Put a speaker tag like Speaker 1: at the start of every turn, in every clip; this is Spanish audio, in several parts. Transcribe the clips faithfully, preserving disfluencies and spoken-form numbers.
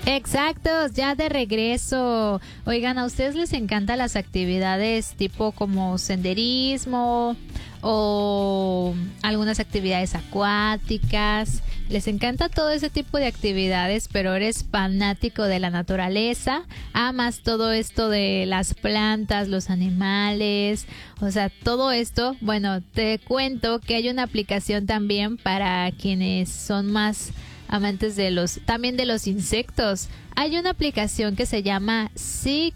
Speaker 1: Exactos, ya de regreso. Oigan, ¿a ustedes les encantan las actividades tipo como senderismo o algunas actividades acuáticas? Les encanta todo ese tipo de actividades, pero eres fanático de la naturaleza, amas todo esto de las plantas, los animales, o sea, todo esto. Bueno, te cuento que hay una aplicación también para quienes son más amantes de los, también de los insectos. Hay una aplicación que se llama Seek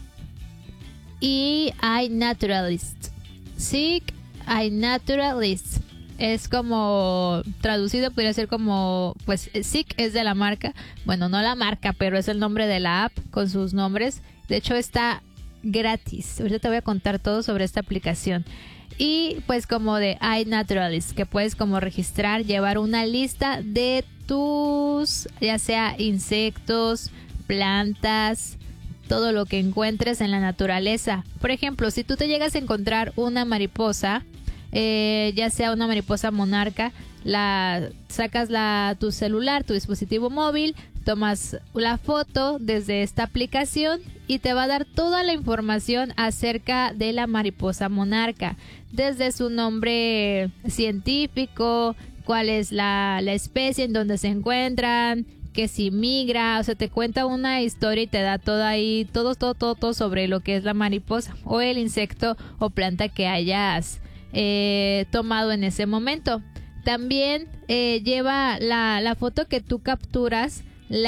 Speaker 1: iNaturalist. Seek iNaturalist. Es como traducido, podría ser como, pues Seek es de la marca, bueno, no la marca, pero es el nombre de la app con sus nombres. De hecho está gratis. Ahorita te voy a contar todo sobre esta aplicación. Y pues como de iNaturalist, que puedes como registrar, llevar una lista de tus, ya sea insectos, plantas, todo lo que encuentres en la naturaleza. Por ejemplo, si tú te llegas a encontrar una mariposa, eh, ya sea una mariposa monarca, la sacas la tu celular, tu dispositivo móvil, tomas la foto desde esta aplicación y te va a dar toda la información acerca de la mariposa monarca, desde su nombre científico, cuál es la, la especie, en dónde se encuentran, que si migra, o sea, te cuenta una historia y te da todo ahí, todo, todo, todo, todo sobre lo que es la mariposa o el insecto o planta que hayas eh, tomado en ese momento. También eh, lleva la, la foto que tú capturas,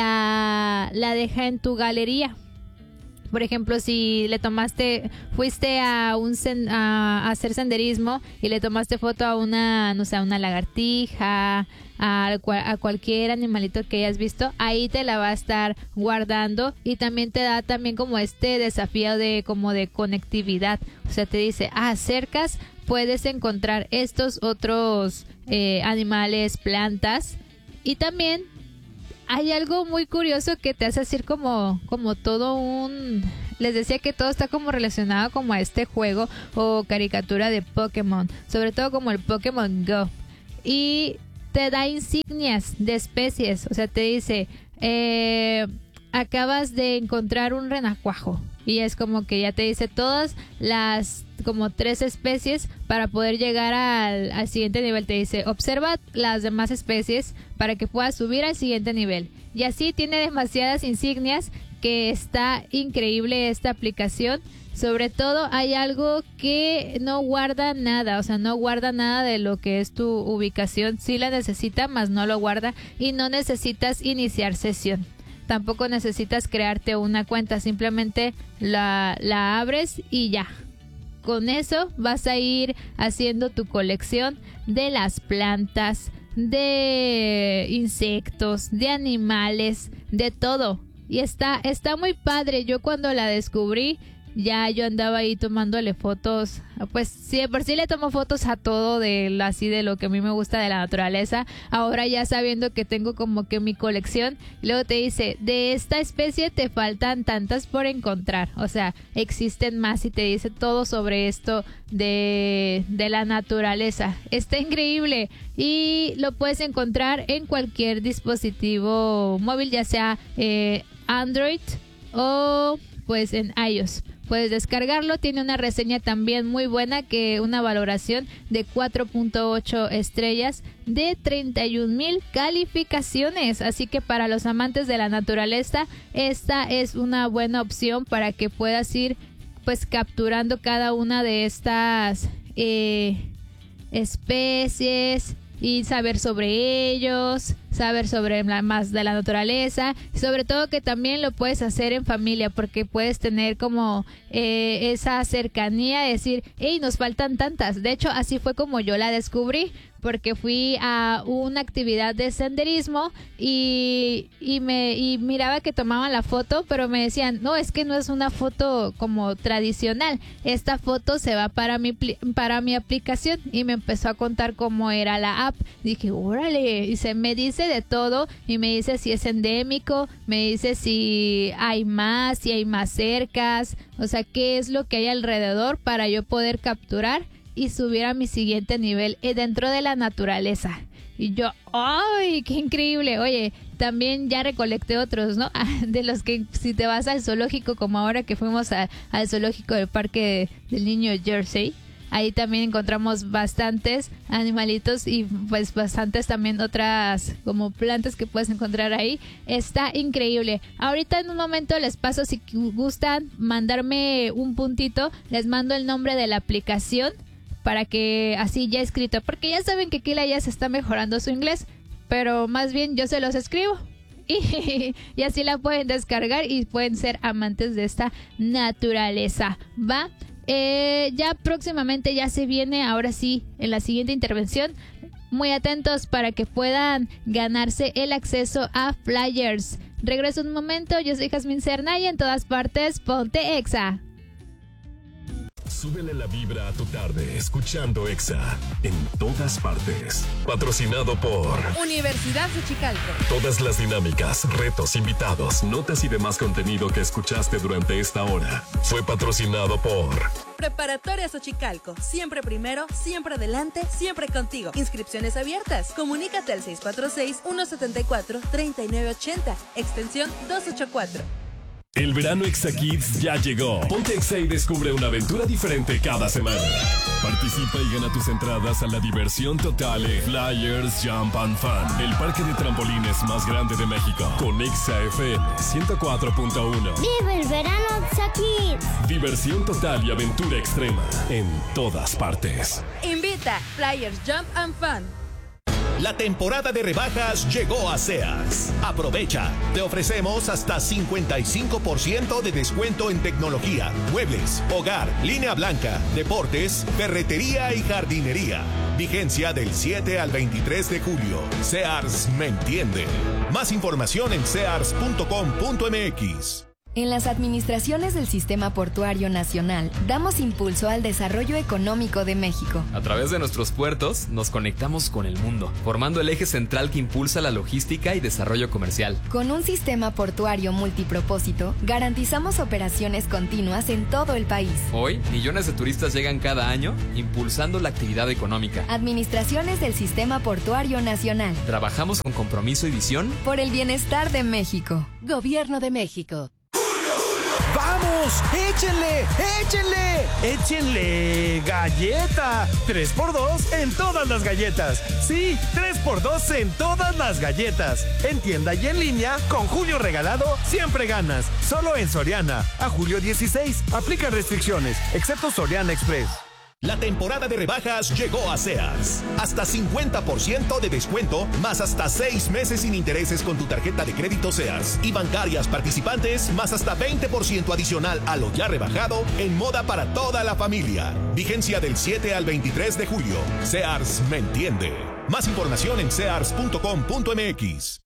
Speaker 1: la, la deja en tu galería. Por ejemplo, si le tomaste, fuiste a un sen, a, a hacer senderismo y le tomaste foto a una, no sé, a una lagartija, a, a cualquier animalito que hayas visto, ahí te la va a estar guardando y también te da también como este desafío de como de conectividad. O sea, te dice, ah, cercas puedes encontrar estos otros eh, animales, plantas, y también hay algo muy curioso que te hace decir como, como todo un... Les decía que todo está como relacionado como a este juego o caricatura de Pokémon, sobre todo como el Pokémon Go. Y te da insignias de especies, o sea, te dice, eh, acabas de encontrar un renacuajo. Y es como que ya te dice todas las como tres especies para poder llegar al, al siguiente nivel. Te dice, observa las demás especies para que puedas subir al siguiente nivel. Y así tiene demasiadas insignias que está increíble esta aplicación. Sobre todo hay algo que no guarda nada, o sea, no guarda nada de lo que es tu ubicación. Sí la necesita, mas no lo guarda y no necesitas iniciar sesión. Tampoco necesitas crearte una cuenta, simplemente la, la abres y ya. Con eso vas a ir haciendo tu colección de las plantas, de insectos, de animales, de todo. Y está, está muy padre. Yo cuando la descubrí, ya yo andaba ahí tomándole fotos, pues sí, de por sí le tomo fotos a todo de así de lo que a mí me gusta de la naturaleza. Ahora ya sabiendo que tengo como que mi colección, luego te dice, de esta especie te faltan tantas por encontrar, o sea, existen más y te dice todo sobre esto de, de la naturaleza. Está increíble y lo puedes encontrar en cualquier dispositivo móvil, ya sea eh, Android o pues en iOS. Puedes descargarlo, tiene una reseña también muy buena, que una valoración de cuatro punto ocho estrellas de treinta y un mil calificaciones. Así que para los amantes de la naturaleza, esta es una buena opción para que puedas ir pues capturando cada una de estas eh, especies y saber sobre ellos, saber sobre la, más de la naturaleza, sobre todo que también lo puedes hacer en familia, porque puedes tener como eh, esa cercanía de decir, hey, nos faltan tantas. De hecho, así fue como yo la descubrí, porque fui a una actividad de senderismo y, y me y miraba que tomaban la foto, pero me decían, no, es que no es una foto como tradicional, esta foto se va para mi, para mi aplicación, y me empezó a contar cómo era la app. Dije, órale, y se me dice de todo, y me dice si es endémico, me dice si hay más, si hay más cercas, o sea, qué es lo que hay alrededor para yo poder capturar y subir a mi siguiente nivel eh, dentro de la naturaleza. Y yo, ¡ay, qué increíble! Oye, también ya recolecté otros, ¿no? De los que si te vas al zoológico, como ahora que fuimos a, al zoológico del Parque del Niño Jersey, ahí también encontramos bastantes animalitos y pues bastantes también otras como plantas que puedes encontrar ahí. Está increíble. Ahorita en un momento les paso, si gustan mandarme un puntito, les mando el nombre de la aplicación para que así ya escrito, porque ya saben que Kila ya se está mejorando su inglés, pero más bien yo se los escribo. Y, y así la pueden descargar y pueden ser amantes de esta naturaleza, ¿va? Eh, ya próximamente ya se viene, ahora sí, en la siguiente intervención. Muy atentos para que puedan ganarse el acceso a Flyers. Regreso un momento, yo soy Jazmín Serna y en todas partes, ponte Exa.
Speaker 2: Súbele la vibra a tu tarde escuchando Exa en todas partes. Patrocinado por
Speaker 3: Universidad Xochicalco.
Speaker 2: Todas las dinámicas, retos, invitados, notas y demás contenido que escuchaste durante esta hora fue patrocinado por
Speaker 3: Preparatoria Xochicalco. Siempre primero, siempre adelante, siempre contigo. Inscripciones abiertas. Comunícate al seis cuatro seis, uno siete cuatro, tres nueve ocho cero, extensión doscientos ochenta y cuatro.
Speaker 2: El verano Exa Kids ya llegó. Ponte Exa y descubre una aventura diferente cada semana. Participa y gana tus entradas a la diversión total en Flyers Jump and Fun, el parque de trampolines más grande de México. Con Exa F M ciento cuatro punto uno.
Speaker 4: ¡Vive el verano Exa Kids!
Speaker 2: Diversión total y aventura extrema en todas partes.
Speaker 3: Invita Flyers Jump and Fun.
Speaker 5: La temporada de rebajas llegó a Sears. Aprovecha. Te ofrecemos hasta cincuenta y cinco por ciento de descuento en tecnología, muebles, hogar, línea blanca, deportes, ferretería y jardinería. Vigencia del siete al veintitrés de julio. Sears me entiende. Más información en sears punto com punto m x.
Speaker 6: En las administraciones del Sistema Portuario Nacional, damos impulso al desarrollo económico de México.
Speaker 7: A través de nuestros puertos, nos conectamos con el mundo, formando el eje central que impulsa la logística y desarrollo comercial.
Speaker 6: Con un sistema portuario multipropósito, garantizamos operaciones continuas en todo el país.
Speaker 7: Hoy, millones de turistas llegan cada año, impulsando la actividad económica.
Speaker 6: Administraciones del Sistema Portuario Nacional.
Speaker 7: Trabajamos con compromiso y visión
Speaker 6: por el bienestar de México.
Speaker 3: Gobierno de México.
Speaker 8: ¡Vamos! ¡Échenle! ¡Échenle! ¡Échenle! ¡Galleta! tres por dos en todas las galletas. Sí, tres por dos en todas las galletas. En tienda y en línea, con Julio Regalado, siempre ganas. Solo en Soriana. A julio dieciséis. Aplica restricciones, excepto Soriana Express.
Speaker 5: La temporada de rebajas llegó a Sears. Hasta cincuenta por ciento de descuento, más hasta seis meses sin intereses con tu tarjeta de crédito Sears. Y bancarias participantes, más hasta veinte por ciento adicional a lo ya rebajado en moda para toda la familia. Vigencia del siete al veintitrés de julio. Sears me entiende. Más información en sears punto com punto m x.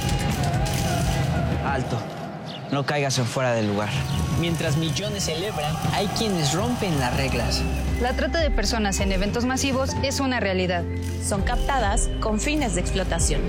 Speaker 9: Alto. No caigas en fuera del lugar. Mientras millones celebran, hay quienes rompen las reglas.
Speaker 10: La trata de personas en eventos masivos es una realidad.
Speaker 11: Son captadas con fines de explotación.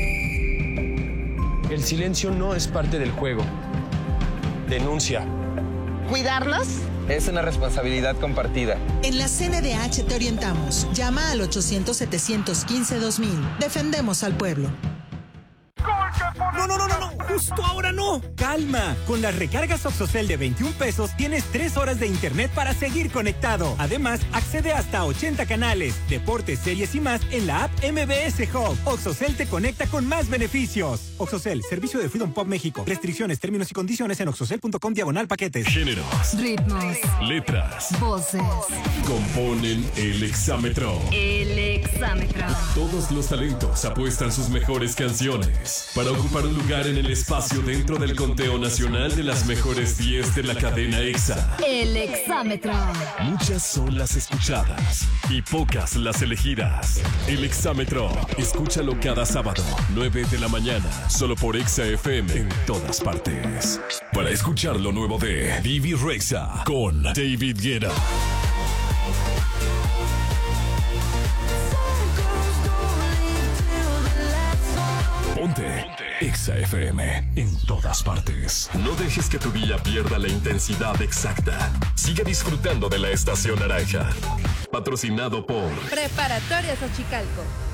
Speaker 12: El silencio no es parte del juego. Denuncia.
Speaker 13: ¿Cuidarlos?
Speaker 14: Es una responsabilidad compartida.
Speaker 13: En la C N D H te orientamos. Llama al ochocientos, setecientos quince, dos mil. Defendemos al pueblo.
Speaker 15: No, no, no, no, no, justo ahora no. Calma, con las recargas Oxocel de veintiún pesos tienes tres horas de internet para seguir conectado. Además, accede hasta a ochenta canales, deportes, series y más en la app M B S Hub. Oxocel te conecta con más beneficios. Oxocel, servicio de Freedom Pop México. Restricciones, términos y condiciones en oxocel punto com diagonal paquetes.
Speaker 2: Géneros,
Speaker 6: ritmos,
Speaker 2: letras,
Speaker 6: voces
Speaker 2: componen el exámetro.
Speaker 6: El exámetro.
Speaker 2: Todos los talentos apuestan sus mejores canciones para ocupar un lugar en el espacio dentro del conteo nacional de las mejores diez de la cadena Exa.
Speaker 6: El exámetro.
Speaker 2: Muchas son las escuchadas y pocas las elegidas. El exámetro. Escúchalo cada sábado, nueve de la mañana, solo por Exa F M en todas partes. Para escuchar lo nuevo de Vivi Rexa con David Guetta. Ponte Exa F M en todas partes. No dejes que tu día pierda la intensidad exacta. Sigue disfrutando de la estación naranja. Patrocinado por
Speaker 3: Preparatoria Xochicalco.